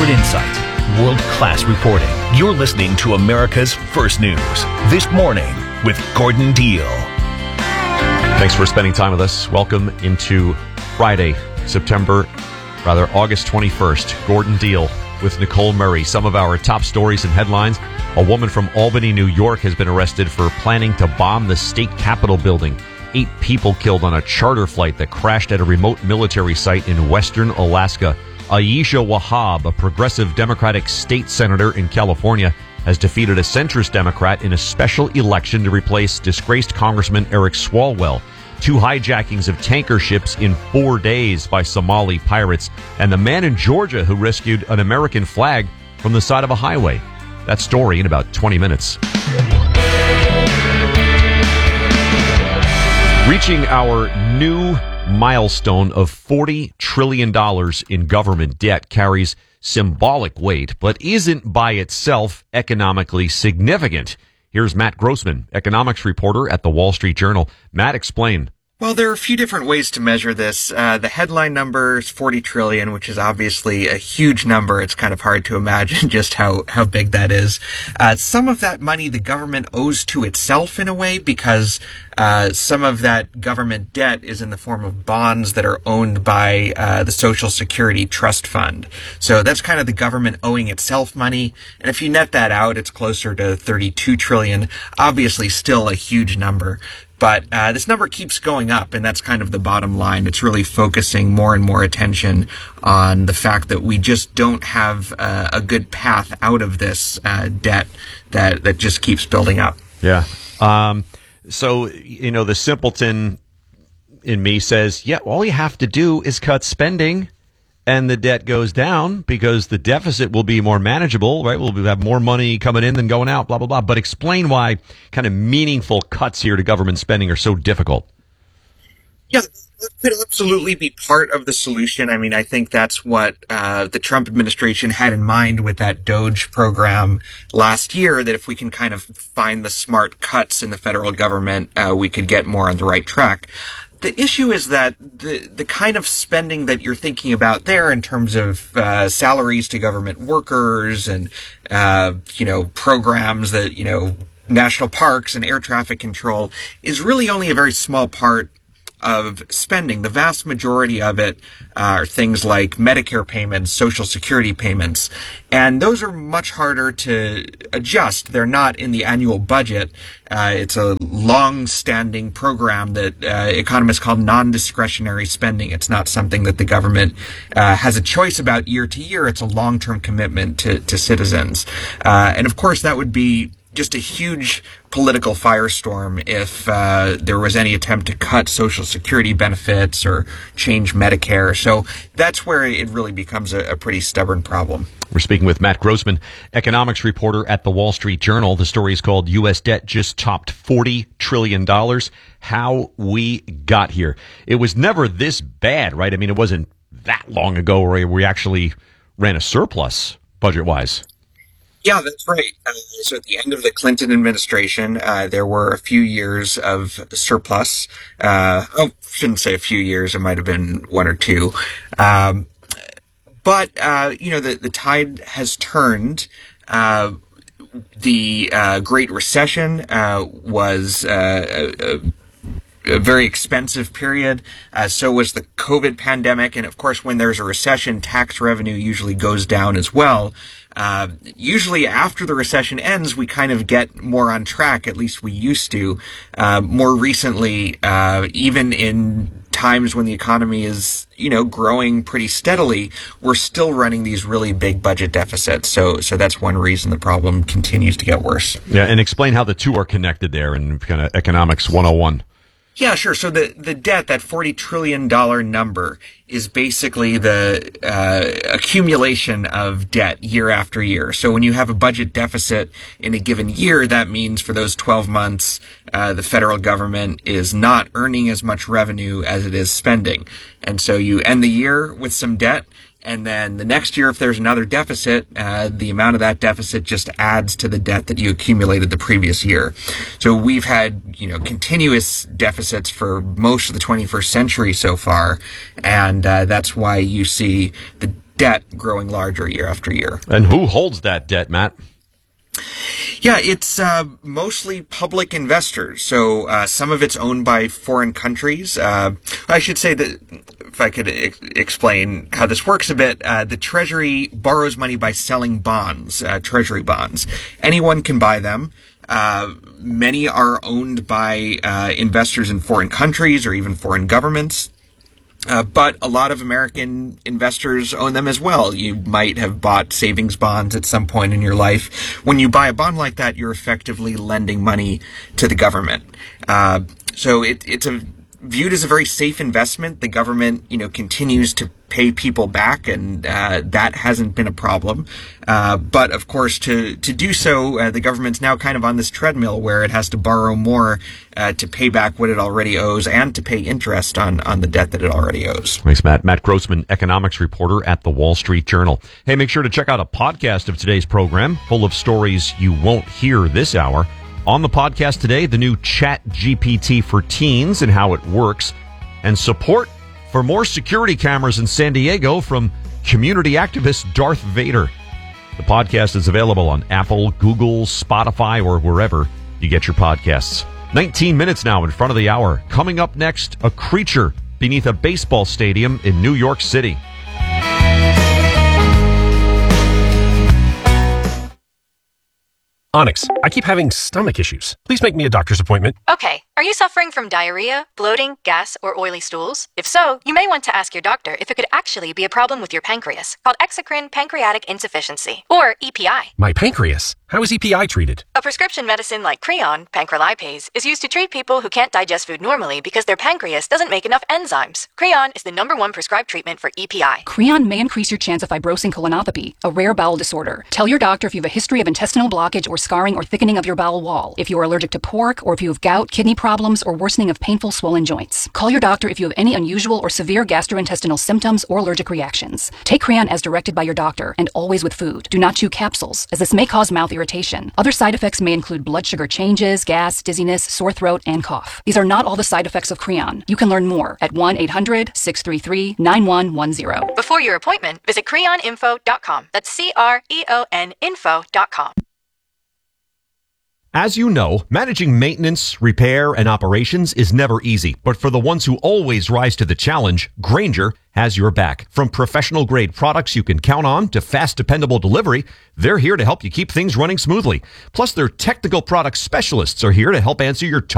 expert insight, world-class reporting. You're listening to America's First News This Morning with Gordon Deal. Thanks for spending time with us. Welcome into Friday, August 21st. Gordon Deal with Nicole Murray. Some of our top stories and headlines. A woman from Albany, New York has been arrested for planning to bomb the state capitol building. 8 people killed on a charter flight that crashed at a remote military site in western Alaska. Aisha Wahab, a progressive Democratic state senator in California, has defeated a centrist Democrat in a special election to replace disgraced Congressman Eric Swalwell. 2 hijackings of tanker ships in 4 days by Somali pirates, and the man in Georgia who rescued an American flag from the side of a highway. That story in about 20 minutes. Reaching our new milestone of $40 trillion in government debt carries symbolic weight, but isn't by itself economically significant. Here's Matt Grossman, economics reporter at the Wall Street Journal. Matt, explain. Well, there are a few different ways to measure this. The headline number is 40 trillion, which is obviously a huge number. It's kind of hard to imagine just how big that is. Some of that money the government owes to itself in a way because some of that government debt is in the form of bonds that are owned by the Social Security Trust Fund. So that's kind of the government owing itself money. And if you net that out, it's closer to 32 trillion. Obviously still a huge number. But this number keeps going up, and that's kind of the bottom line. It's really focusing more and more attention on the fact that we just don't have a good path out of this debt that just keeps building up. Yeah. So, the simpleton in me says, yeah, all you have to do is cut spending and the debt goes down because the deficit will be more manageable, right? We'll have more money coming in than going out, blah, blah, blah. But explain why kind of meaningful cuts here to government spending are so difficult. Yeah, that could absolutely be part of the solution. I mean, I think that's what the Trump administration had in mind with that DOGE program last year, that if we can kind of find the smart cuts in the federal government, we could get more on the right track. The issue is that the kind of spending that you're thinking about there in terms of salaries to government workers and, programs that, national parks and air traffic control is really only a very small part of spending. The vast majority of it are things like Medicare payments, Social Security payments, and those are much harder to adjust. They're not in the annual budget. It's a long-standing program that economists call non-discretionary spending. It's not something that the government has a choice about year to year. It's a long-term commitment to citizens. And of course, that would be just a huge political firestorm if there was any attempt to cut Social Security benefits or change Medicare. So that's where it really becomes a pretty stubborn problem. We're speaking with Matt Grossman, economics reporter at the Wall Street Journal. The story is called U.S. Debt Just Topped $40 Trillion. How we got here. It was never this bad, right? I mean, it wasn't that long ago where we actually ran a surplus budget-wise. Yeah, that's right. So at the end of the Clinton administration, there were a few years of surplus. Shouldn't say a few years. It might have been 1 or 2. But the tide has turned. The Great Recession was a very expensive period. So was the COVID pandemic. And of course, when there's a recession, tax revenue usually goes down as well. Usually after the recession ends, we kind of get more on track. At least we used to. More recently, even in times when the economy is, growing pretty steadily, we're still running these really big budget deficits. So that's one reason the problem continues to get worse. Yeah. And explain how the two are connected there in kind of economics 101. Yeah, sure. So the debt, that $40 trillion number, is basically the accumulation of debt year after year. So when you have a budget deficit in a given year, that means for those 12 months, the federal government is not earning as much revenue as it is spending. And so you end the year with some debt. And then the next year, if there's another deficit, the amount of that deficit just adds to the debt that you accumulated the previous year. So we've had, continuous deficits for most of the 21st century so far. And that's why you see the debt growing larger year after year. And who holds that debt, Matt? Yeah, it's mostly public investors. So some of it's owned by foreign countries. I should say that, if I could explain how this works a bit, the Treasury borrows money by selling bonds, Treasury bonds. Anyone can buy them. Many are owned by investors in foreign countries or even foreign governments. But a lot of American investors own them as well. You might have bought savings bonds at some point in your life. When you buy a bond like that, you're effectively lending money to the government. So it's viewed as a very safe investment. The government, continues to pay people back, and that hasn't been a problem. But of course, to do so, the government's now kind of on this treadmill where it has to borrow more to pay back what it already owes and to pay interest on the debt that it already owes. Thanks, Matt. Matt Grossman, economics reporter at the Wall Street Journal. Hey, make sure to check out a podcast of today's program full of stories you won't hear this hour. On the podcast today, the new ChatGPT for teens and how it works, and support for more security cameras in San Diego from community activist Darth Vader. The podcast is available on Apple, Google, Spotify, or wherever you get your podcasts. 19 minutes now in front of the hour. Coming up next, a creature beneath a baseball stadium in New York City. Onyx, I keep having stomach issues. Please make me a doctor's appointment. Okay. Are you suffering from diarrhea, bloating, gas, or oily stools? If so, you may want to ask your doctor if it could actually be a problem with your pancreas, called exocrine pancreatic insufficiency, or EPI. My pancreas? How is EPI treated? A prescription medicine like Creon, pancrelipase, is used to treat people who can't digest food normally because their pancreas doesn't make enough enzymes. Creon is the #1 prescribed treatment for EPI. Creon may increase your chance of fibrosing colonopathy, a rare bowel disorder. Tell your doctor if you have a history of intestinal blockage or scarring or thickening of your bowel wall, if you are allergic to pork, or if you have gout, kidney problems, or worsening of painful swollen joints. Call your doctor if you have any unusual or severe gastrointestinal symptoms or allergic reactions. Take Creon as directed by your doctor, and always with food. Do not chew capsules, as this may cause mouth irritation. Other side effects may include blood sugar changes, gas, dizziness, sore throat, and cough. These are not all the side effects of Creon. You can learn more at 1-800-633-9110. Before your appointment, visit creoninfo.com. That's CREON info.com. As you know, managing maintenance, repair, and operations is never easy. But for the ones who always rise to the challenge, Grainger has your back. From professional-grade products you can count on to fast, dependable delivery, they're here to help you keep things running smoothly. Plus, their technical product specialists are here to help answer your